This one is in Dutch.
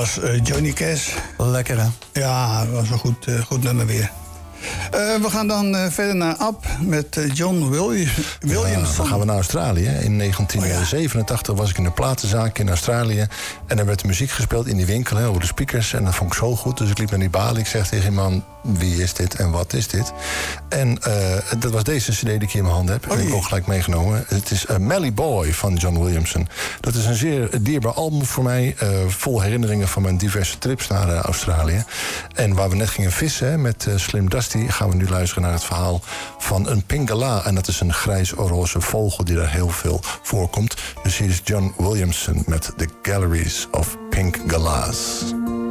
was Johnny Cash. Lekker, hè? Ja, dat was een goed nummer weer. We gaan dan verder naar Ab met John Williams. Dan gaan we naar Australië. In 1987 was ik in een platenzaak in Australië. En er werd muziek gespeeld in die winkel, over de speakers. En dat vond ik zo goed. Dus ik liep naar die balie. Ik zeg tegen die man, wie is dit en wat is dit? En dat was deze cd die ik hier in mijn hand heb. En die heb ik ook gelijk meegenomen. Het is Mally Boy van John Williamson. Dat is een zeer dierbaar album voor mij. Vol herinneringen van mijn diverse trips naar Australië. En waar we net gingen vissen met Slim Dusty, gaan we nu luisteren naar het verhaal van een pingala. En dat is een grijs-roze vogel die daar heel veel voorkomt. Dus hier is John Williamson met The Galleries of Pink Galas.